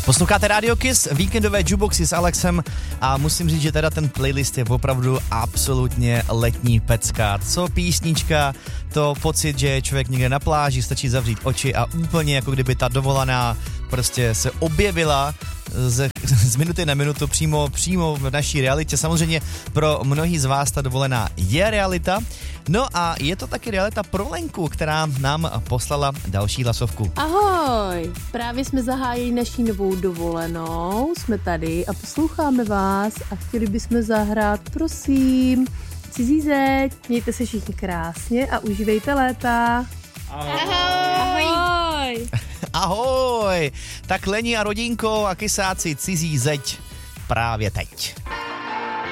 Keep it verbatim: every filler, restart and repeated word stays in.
Posloucháte Radio Kiss, víkendové jukeboxy s Alexem a musím říct, že teda ten playlist je opravdu absolutně letní pecka. Co písnička, to pocit, že je člověk někde na pláži, stačí zavřít oči a úplně jako kdyby ta dovolená prostě se objevila z, z minuty na minutu přímo, přímo v naší realitě. Samozřejmě pro mnohý z vás ta dovolená je realita. No a je to taky realita pro Lenku, která nám poslala další hlasovku. Ahoj, právě jsme zahájili naší novou dovolenou, jsme tady a posloucháme vás a chtěli bychom zahrát, prosím, Cizí zeď. Mějte se všichni krásně a užívejte léta. Ahoj. Ahoj. Ahoj! Tak Leni a rodinko a kysáci Cizí zeď právě teď.